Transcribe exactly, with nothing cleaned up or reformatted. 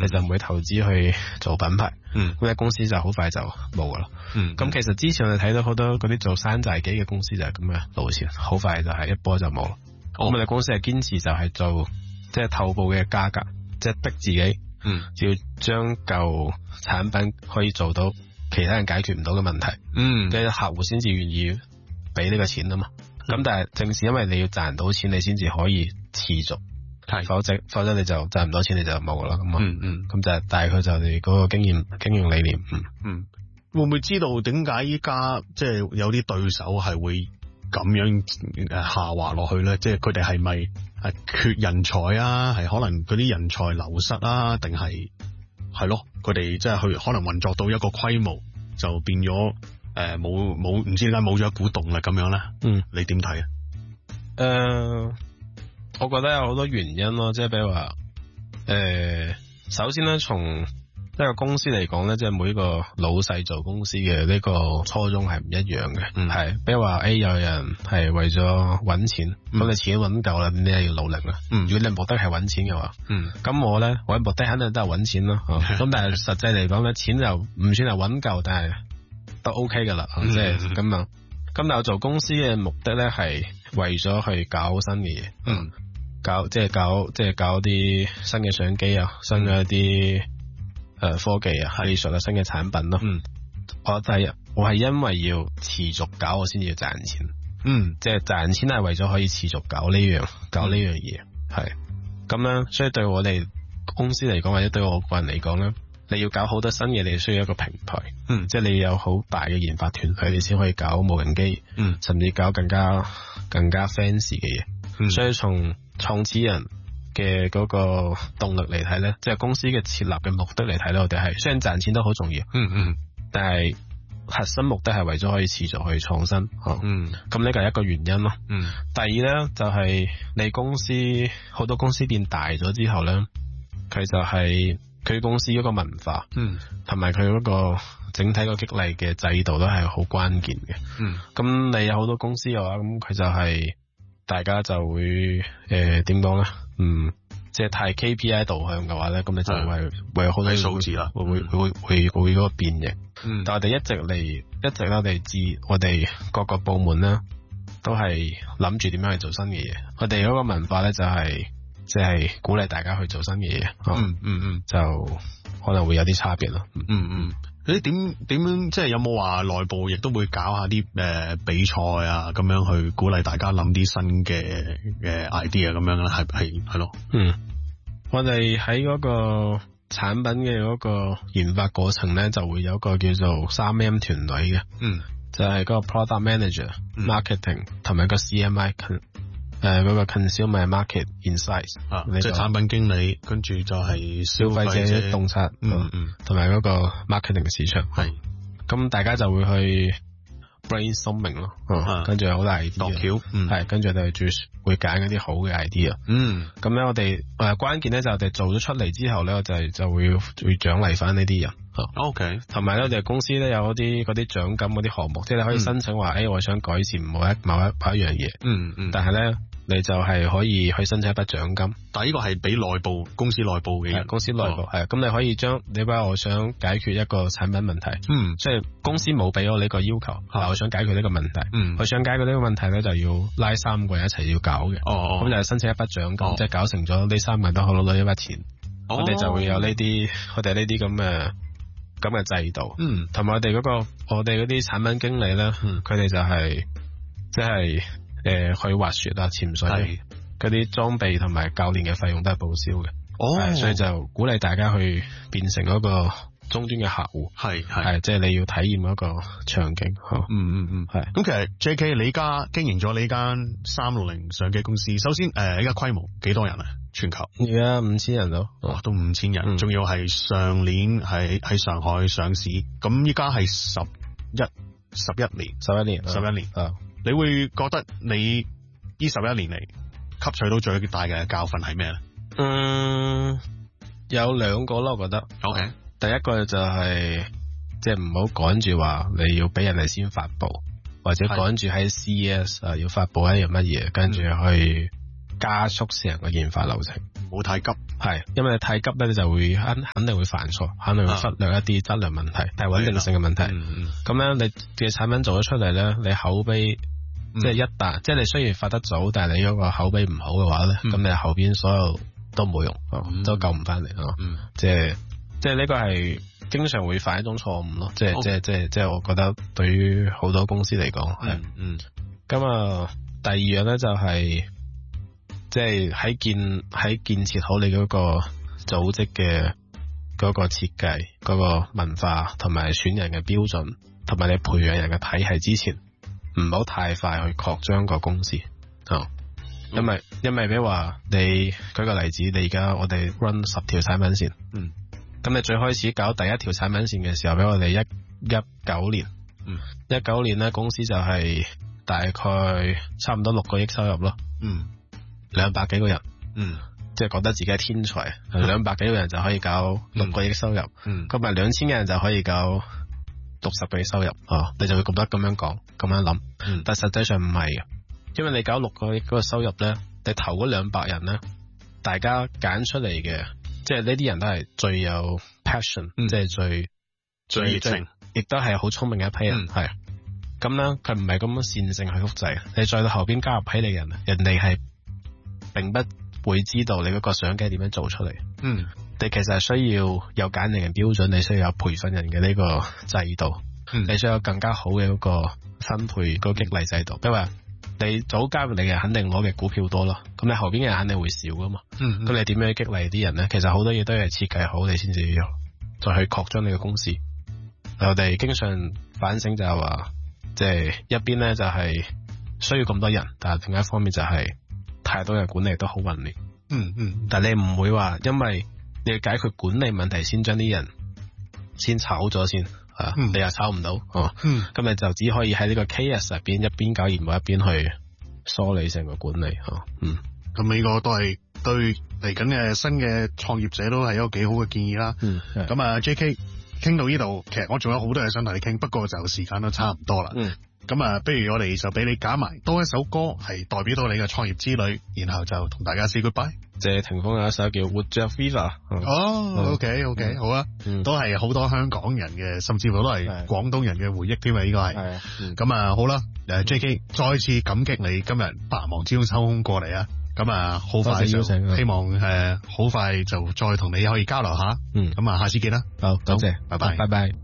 你就唔會投資去做品牌， 嗯， 咁啲公司就好快就冇噶啦。 嗯， 咁其實之前我哋睇到好多嗰啲做山寨機嘅公司就係咁嘅路線，好快就係一波就冇啦。咁、哦、我哋公司係堅持就係做即係頭部嘅價格，即係逼自己， 嗯， 要將舊產品可以做到其他人解決唔到嘅問題， 嗯， 嘅客戶先至願意俾呢個錢啊嘛。咁、嗯、但係正是因為你要賺到錢，你先至可以持續，係，否則否則你就賺唔到錢，你就冇啦。咁啊，嗯嗯，咁就係大概就係嗰個經驗經營理念，嗯嗯，會唔會知道點解依家即係有啲對手係會咁樣誒下滑落去咧？即係佢哋係咪係缺人才啊？係可能嗰啲人才流失啊？定係係咯？佢哋即係去可能運作到一個規模就變咗。誒，冇冇唔知點解冇咗一股動力咁樣咧？嗯，你點睇啊？ 誒、呃，我覺得有好多原因咯，即係比如話，誒、呃，首先咧，從一個公司嚟講咧，即係每一個老細做公司嘅呢個初衷係唔一樣嘅，係、嗯，比如話，誒，有人係為咗搵錢，咁、嗯、你錢搵夠啦，你係要努力啦。嗯，如果你目的係搵錢嘅話，嗯，咁我咧，我嘅目的肯定都係搵錢咯，咁、嗯、但係實際嚟講咧，錢就唔算係搵夠，但係都 OK 噶啦，即係咁啊。咁但係我做公司嘅目的咧，係為咗去搞新嘅嘢，嗯，搞即係搞即係搞啲新嘅相機啊，新嘅一啲誒科技啊，技術啊，新嘅產品咯。嗯，我就係我係因為要持續搞，我先至要賺錢。嗯，即係賺錢係為咗可以持續搞呢樣搞呢樣嘢，係咁樣。所以對我哋公司嚟講，或者對我個人嚟講咧，你要搞好多新嘢，你需要一個平台，嗯，即係你有好大嘅研發團隊，你先可以搞無人機，嗯，甚至搞更加更加 fancy 嘅嘢，嗯，所以從創始人嘅嗰個動力嚟睇咧，即係公司嘅設立嘅目的嚟睇咧，我哋係雖然賺錢都好重要，嗯嗯，但係核心目的係為咗可以持續去創新，嗯，咁呢個係一個原因咯，嗯，第二咧就係你公司好多公司變大咗之後咧，佢就係佢公司嗰個文化，嗯，同埋佢嗰個整體個激勵嘅制度都係好關鍵嘅，嗯，咁你有好多公司嘅話，咁佢就係、是、大家就會誒點講咧，嗯，即係太 K P I 導向嘅話咧，咁你就會會有好多數字啦，會會會會會嗰個變形，嗯，但係我哋一直嚟一直咧，我哋自我哋各個部門咧都係諗住點樣去做新嘅嘢，我哋嗰個文化咧就係、是。即係鼓勵大家去做新嘅嘢，嗯嗯嗯，就可能會有啲差別咯，嗯嗯， 你點點樣即係有冇話內部亦都會搞下啲誒、呃、比賽啊，咁樣去鼓勵大家諗啲新嘅嘅 idea 咁樣咧，係係係咯，嗯， 我哋喺嗰個產品嘅嗰個研發過程咧，就會有一個叫做三 M 團隊嘅，嗯，就係、是、嗰個 product manager、marketing 同埋個 C M I。誒、呃，嗰、那個 consumer market insights，啊， 即係產品經理，跟住就係消費者洞察，嗯嗯，同埋嗰個 marketing 市場，係，咁大家就會去 brainstorming 咯，嗯，跟住有好大 idea，度橋，嗯，係，跟住我哋最會揀一啲好嘅 idea，嗯，咁咧我哋誒關鍵咧就我哋做咗出嚟之後咧，我就係就會會獎勵翻呢啲人，啊 ，OK， 同埋咧我哋公司咧有嗰啲嗰啲獎金嗰啲項目，即係你可以申請話，誒、嗯欸、我想改善某一某一某一樣嘢，嗯嗯，但係咧。你就係可以去申請一筆獎金， 但係呢個係俾內部公司內部嘅人， 公司內部係，咁、哦、你可以將你話我想解決一個產品問題，嗯，即係公司冇俾我呢個要求，嗯、我想解決呢個問題，嗯，我想解決呢個問題咧就要拉三個人一齊要搞嘅，哦，咁就係申請一筆獎金，哦、即係搞成咗呢三個人都可攞到一筆錢，哦、我哋就會有呢啲，我哋呢啲咁嘅咁嘅制度，嗯，同埋我哋嗰、嗰個我哋嗰啲產品經理咧，佢、嗯、哋就係即係。誒、呃，去滑雪啊、潛水嗰啲裝備同埋教練嘅費用都係報銷嘅，哦，所以就鼓勵大家去變成嗰個終端嘅客戶，係係，即係、就是、你要體驗嗰個場景，嗯嗯嗯，係。咁其實 J K 你家經營咗呢間三六零相機公司，首先誒，依家規模幾多人啊？全球而家五千人咯， 哇，都五千人，仲、嗯、要係上年係喺上海上市，咁依家係十一十一年， 十一年， 十一年啊。你會覺得你呢十一年嚟吸取到最大嘅教訓係咩咧？ 嗯，有兩個咯，我覺得。 OK， 第一個就係即係唔好趕住話你要俾人哋先發布，或者趕住喺 C E S 啊要發布一樣乜嘢，跟住去加速成個研發流程， 唔好太急。 係，因為你太急咧，你就會肯肯定會犯錯，肯定會忽略一啲質量問題、係穩定性嘅問題。咁咧、嗯，你嘅產品做咗出嚟咧，你口碑、嗯、即係一旦，即係你雖然發得早，但係你嗰個口碑唔好嘅話咧，咁、嗯、你後邊所有都冇用，嗯、都救唔翻嚟咯。嗯、即係即係呢個係經常會犯一種錯誤咯。即係、哦、即係即係即係，我覺得對於好多公司嚟講係。嗯。咁啊、嗯，第二樣咧就係、是。即係喺建喺建設好你嗰個組織嘅嗰個設計、嗰個文化同埋選人嘅標準，同埋你培養人嘅體系之前，唔好太快去擴張個公司啊、嗯！因為因為比如話你舉個例子，你而家我哋 run 十條產品線，嗯，咁你最開始搞第一條產品線嘅時候，俾我哋一一九年，嗯，一九年咧公司就係大概差唔多六個億收入咯，嗯。兩百幾個人，嗯，即係覺得自己係天才，兩百幾個人就可以搞六個億收入，嗯，咁咪兩千個人就可以搞六十個億收入，哦，你就會覺得咁樣講，咁樣諗，嗯，但實際上唔係嘅，因為你搞六個億嗰個收入咧，你頭嗰兩百人咧，大家揀出嚟嘅，即係呢啲人都係最有 passion，嗯，即係最最熱情，亦都係好聰明嘅一批人，係，咁咧佢唔係咁樣線性去複製，你再到後邊加入起嚟嘅人，人哋係。並不會知道你嗰個相機點樣做出嚟。嗯，你其實係需要有揀人嘅標準，你需要有培訓人嘅呢個制度。嗯，你需要有更加好嘅嗰個分配嗰個激勵制度。比如話你早加入你嘅肯定攞嘅股票多咯，咁你後邊嘅人肯定會少噶嘛。嗯，咁你點樣激勵啲人咧？其實好多嘢都係設計好，你先至要再去擴張你嘅公司。我哋經常反省就係話，即係一邊咧就係需要咁多人，但係另一方面就係。太多嘅管理都好混亂，嗯嗯，但係你唔會話因為你要解決管理問題先將啲人先炒咗先，啊，嗯、你又炒唔到，哦，嗯，咁你就只可以喺呢個 K S 入邊一邊搞業務一邊去梳理成個管理，哦，嗯，咁呢個都係對嚟緊嘅新嘅創業者都係一個幾好嘅建議啦，嗯，咁啊 J K 傾到呢度，其實我仲有好多嘢想同你傾，不過就時間都差唔多啦，嗯。咁啊，不如我哋就俾你揀埋多一首歌，係代表到你嘅創業之旅，然後就同大家 say goodbye。謝霆鋒有一首叫《活着 Viva》。哦 ，OK OK，嗯、好啊，嗯、都係好多香港人嘅，甚至乎都係廣東人嘅回憶添啊！呢個係。係。咁啊，好啦，誒 J K 再次感激你今日百忙之中抽空過嚟啊！咁啊，好快就希望誒，好快就再同你可以交流下。嗯。咁啊，下次見啦。好，多謝，拜拜，拜拜。